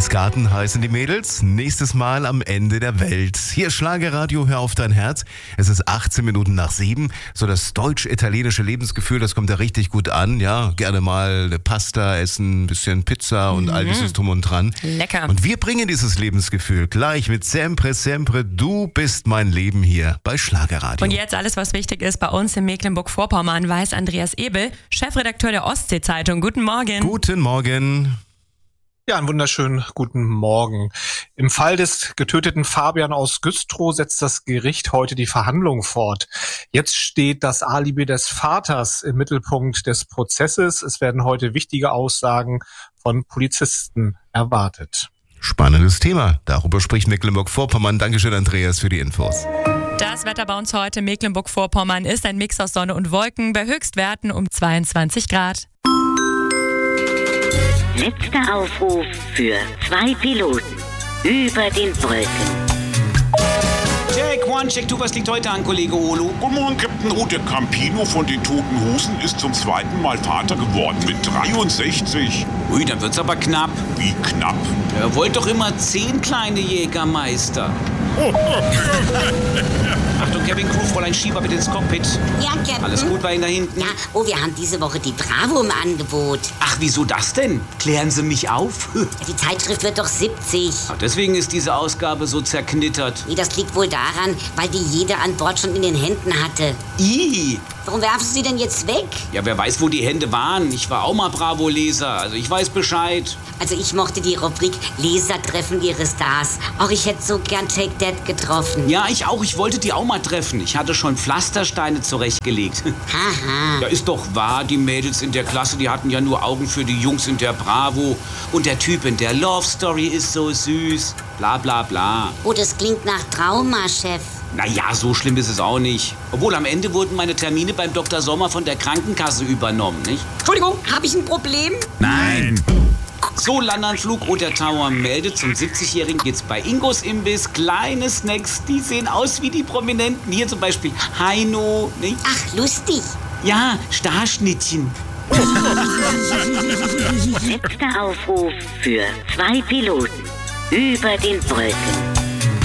Alice Garten heißen die Mädels. Nächstes Mal am Ende der Welt. Hier ist Schlagerradio, hör auf dein Herz. Es ist 18 Minuten nach 7. So das deutsch-italienische Lebensgefühl, das kommt da richtig gut an. Ja, gerne mal eine Pasta essen, ein bisschen Pizza und all dieses Drum und Dran. Lecker. Und wir bringen dieses Lebensgefühl gleich mit Sempre, Sempre, du bist mein Leben hier bei Schlagerradio. Und jetzt alles, was wichtig ist bei uns in Mecklenburg-Vorpommern, weiß Andreas Ebel, Chefredakteur der Ostsee-Zeitung. Guten Morgen. Guten Morgen. Ja, einen wunderschönen guten Morgen. Im Fall des getöteten Fabian aus Güstrow setzt das Gericht heute die Verhandlung fort. Jetzt steht das Alibi des Vaters im Mittelpunkt des Prozesses. Es werden heute wichtige Aussagen von Polizisten erwartet. Spannendes Thema. Darüber spricht Mecklenburg-Vorpommern. Dankeschön, Andreas, für die Infos. Das Wetter bei uns heute in Mecklenburg-Vorpommern ist ein Mix aus Sonne und Wolken bei Höchstwerten um 22 Grad. Letzter Aufruf für 2 Piloten über den Wolken. Check, one, check, two, was liegt heute an, Kollege Olo? Guten Morgen, Captain Ruth. Der Campino von den Toten Hosen ist zum 2. Mal Vater geworden mit 63. Ui, dann wird's aber knapp. Wie knapp. Er wollte doch immer 10 kleine Jägermeister. Achtung, Kevin Crew, Fräulein Schieber bitte ins Cockpit. Ja, Captain. Alles gut bei Ihnen da hinten? Ja, wir haben diese Woche die Bravo im Angebot. Ach, wieso das denn? Klären Sie mich auf. Die Zeitschrift wird doch 70. Ach, deswegen ist diese Ausgabe so zerknittert. Nee, das liegt wohl daran, weil die jeder an Bord schon in den Händen hatte. Ih! Warum werfen Sie sie denn jetzt weg? Ja, wer weiß, wo die Hände waren. Ich war auch mal Bravo-Leser, also ich weiß Bescheid. Also ich mochte die Rubrik Leser treffen ihre Stars. Auch ich hätte so gern Take That getroffen. Ja, ich auch. Ich wollte die auch mal treffen. Ich hatte schon Pflastersteine zurechtgelegt. Haha. Ja, ist doch wahr, die Mädels in der Klasse, die hatten ja nur Augen für die Jungs in der Bravo. Und der Typ in der Love Story ist so süß. Bla bla bla. Oh, das klingt nach Trauma, Chef. Naja, so schlimm ist es auch nicht. Obwohl, am Ende wurden meine Termine beim Dr. Sommer von der Krankenkasse übernommen, nicht? Entschuldigung, habe ich ein Problem? Nein! So, Landanflug oder Tower meldet, zum 70-Jährigen geht's bei Ingos Imbiss. Kleine Snacks, die sehen aus wie die Prominenten. Hier zum Beispiel Heino, nicht? Ach, lustig. Ja, Starschnittchen. Letzter Aufruf für 2 Piloten über den Wolken.